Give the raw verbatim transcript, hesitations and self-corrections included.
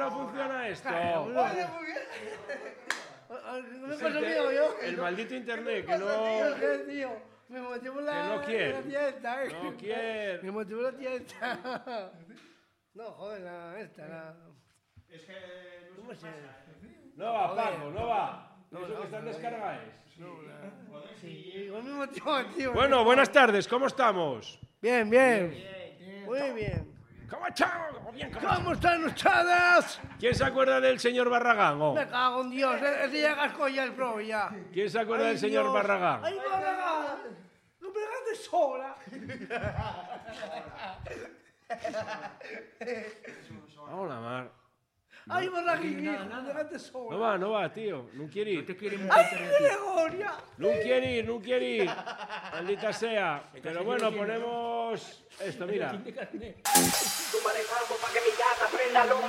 no funciona esto? Oye, muy bien. ¿Qué pasa, tío? Yo. El maldito internet que no... ¿Qué, tío? Me motivó la, Que no quiere. la tienda, ¿eh? No quiere. Me motivó la tienda. No, joder, la esta, la... Es que... ¿Cómo se llama? No va, Paco, no va. Eso que están descargadas. Sí, igual me motivó, tío. Bueno, buenas tardes, ¿cómo estamos? Bien, bien. Muy bien. ¿Cómo estamos? Bien, ¿cómo ¿Cómo están ustedes? ¿Quién se acuerda del señor Barragán? oh? Me cago en Dios, ese ya cascó ya el pro, ya. ¿Quién se acuerda Ay, del señor Dios. Barragán? ¡Ay, Barragán! ¡No me dejaste sola! Vamos a mar. ¡Ay, Barragán, hijo! ¡No me dejaste sola! No va, no va, tío. No quiere ir. ¡Ay, Gregoria! No quiere ir, no quiere ir. Maldita sea. Pero bueno, ponemos esto, mira. Tú manejando para que mi gata prenda lo